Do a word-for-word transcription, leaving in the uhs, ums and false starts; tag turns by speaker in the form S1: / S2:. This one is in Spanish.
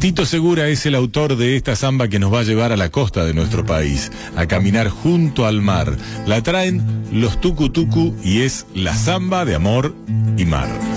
S1: Tito Segura es el autor de esta samba que nos va a llevar a la costa de nuestro país, a caminar junto al mar. La traen los Tucu Tucu y es la samba de amor y mar.